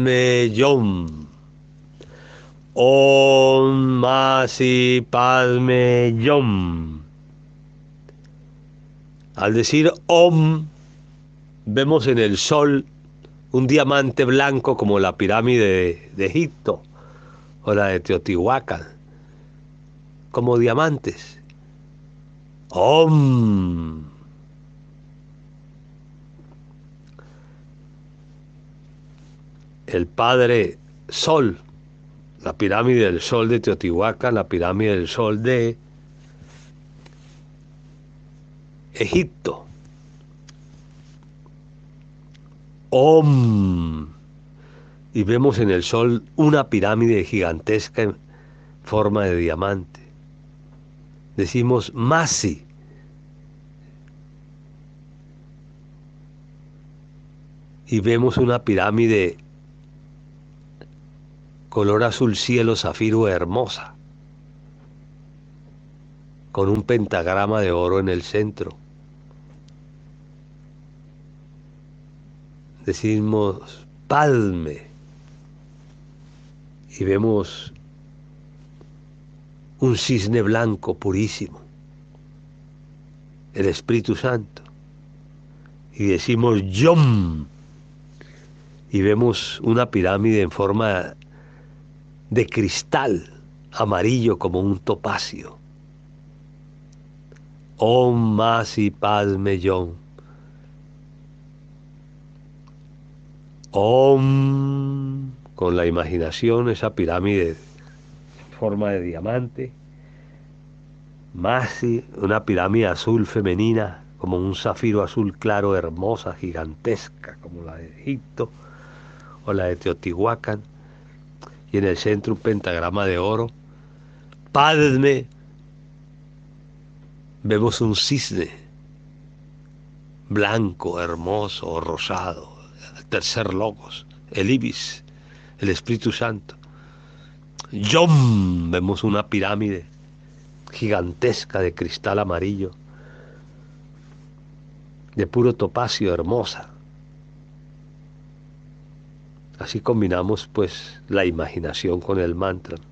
Yom. Om Masi Padme Yom. Al decir Om, vemos en el sol un diamante blanco como la pirámide de Egipto o la de Teotihuacán, como diamantes. Om. El Padre Sol, la pirámide del Sol de Teotihuacán, la pirámide del Sol de Egipto. Om. Y vemos en el Sol una pirámide gigantesca en forma de diamante. Decimos Masi. Y vemos una pirámide color azul cielo zafiro hermosa, con un pentagrama de oro en el centro. Decimos Padme y vemos un cisne blanco purísimo, el Espíritu Santo. Y decimos Yom y vemos una pirámide en forma de cristal amarillo como un topacio. Om Masi Padme Yom. Om, con la imaginación, esa pirámide en forma de diamante. Masi, una pirámide azul femenina, como un zafiro azul claro, hermosa, gigantesca, como la de Egipto o la de Teotihuacán. Y en el centro un pentagrama de oro. Padme, vemos un cisne blanco, hermoso, rosado, el tercer logos, el ibis, el Espíritu Santo. Yom, vemos una pirámide gigantesca de cristal amarillo, de puro topacio, hermosa. Así combinamos pues la imaginación con el mantra.